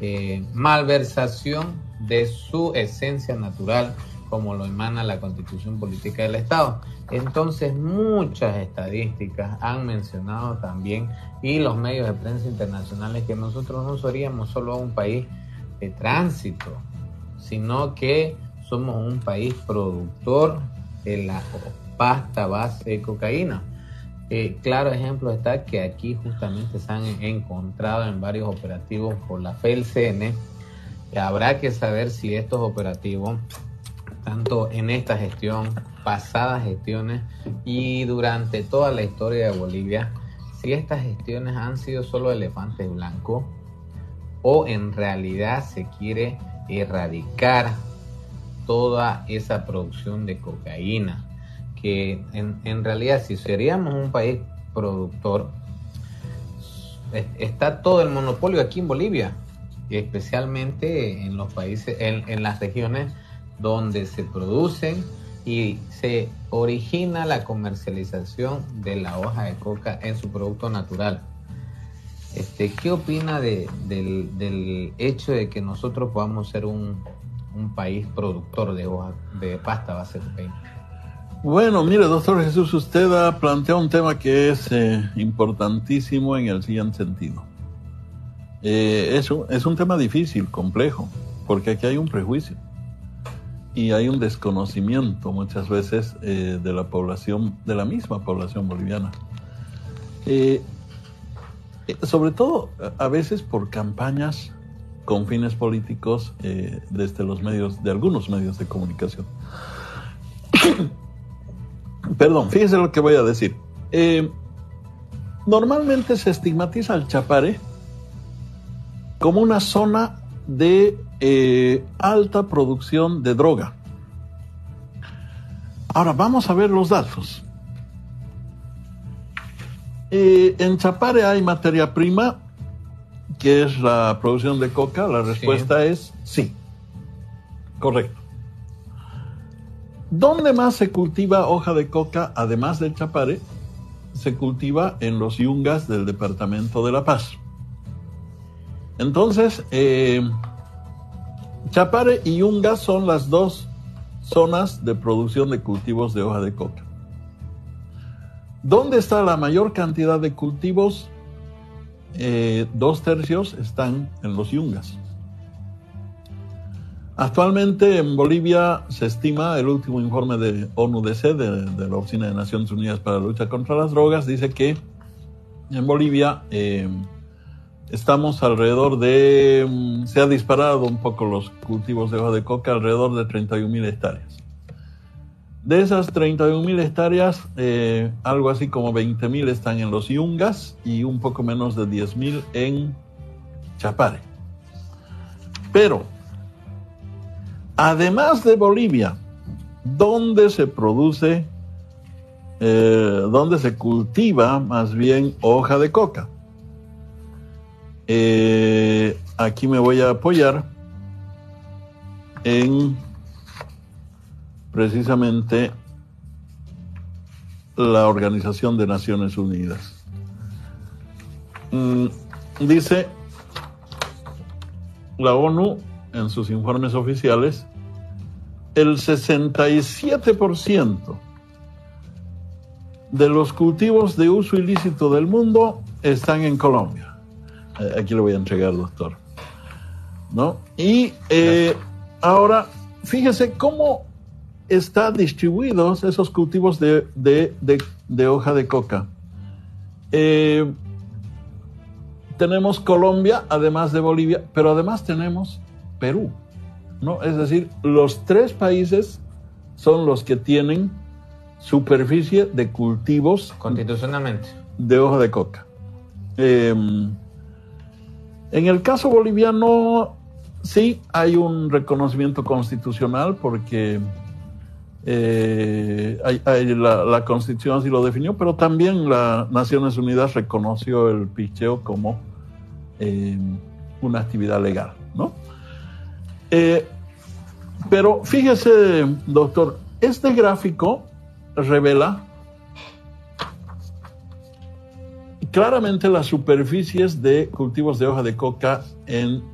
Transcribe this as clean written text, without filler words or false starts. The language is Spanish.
malversación de su esencia natural, como lo emana la Constitución Política del Estado. Entonces, muchas estadísticas han mencionado también, y los medios de prensa internacionales, que nosotros no seríamos solo un país de tránsito, sino que somos un país productor de la pasta base de cocaína. Claro ejemplo está que aquí justamente se han encontrado en varios operativos por la FELCN. Habrá que saber si estos operativos, tanto en esta gestión, pasadas gestiones y durante toda la historia de Bolivia, si estas gestiones han sido solo elefantes blancos o en realidad se quiere erradicar toda esa producción de cocaína, que en realidad, si seríamos un país productor, está todo el monopolio aquí en Bolivia, y especialmente en los países, en las regiones donde se producen y se origina la comercialización de la hoja de coca en su producto natural. ¿Qué opina del hecho de que nosotros podamos ser un país productor de hoja, de pasta base de cocaína? Bueno, mire, doctor Jesús, usted ha planteado un tema que es importantísimo en el siguiente sentido. Es un tema difícil, complejo, porque aquí hay un prejuicio y hay un desconocimiento muchas veces de la población, de la misma población boliviana. Sobre todo, a veces por campañas con fines políticos desde los medios, de algunos medios de comunicación. Perdón, fíjese lo que voy a decir. Normalmente se estigmatiza al Chapare como una zona de alta producción de droga. Ahora vamos a ver los datos. En Chapare hay materia prima, que es la producción de coca. La respuesta es sí. Correcto. ¿Dónde más se cultiva hoja de coca, además del Chapare? Se cultiva en los yungas del departamento de La Paz. Entonces, Chapare y Yungas son las dos zonas de producción de cultivos de hoja de coca. ¿Dónde está la mayor cantidad de cultivos? 2/3 están en los yungas. Actualmente en Bolivia se estima, el último informe de ONU-DC, de la Oficina de Naciones Unidas para la Lucha contra las Drogas, dice que en Bolivia estamos alrededor de, se ha disparado un poco los cultivos de hoja de coca, alrededor de 31,000 hectáreas. De esas 31,000 hectáreas, algo así como 20,000 están en los yungas y un poco menos de 10,000 en Chapare. Pero, además de Bolivia, ¿dónde se produce, dónde se cultiva más bien hoja de coca? Aquí me voy a apoyar en precisamente la Organización de Naciones Unidas. Dice la ONU en sus informes oficiales, el 67% de los cultivos de uso ilícito del mundo están en Colombia. Aquí le voy a entregar, doctor, ¿no? Y ahora, fíjese cómo están distribuidos esos cultivos de hoja de coca. Tenemos Colombia, además de Bolivia, pero además tenemos Perú, ¿no? Es decir, los 3 países son los que tienen superficie de cultivos constitucionalmente de hoja de coca. En el caso boliviano, sí hay un reconocimiento constitucional porque la Constitución así lo definió, pero también las Naciones Unidas reconoció el picheo como una actividad legal, ¿no? Pero fíjese, doctor, este gráfico revela claramente las superficies de cultivos de hoja de coca en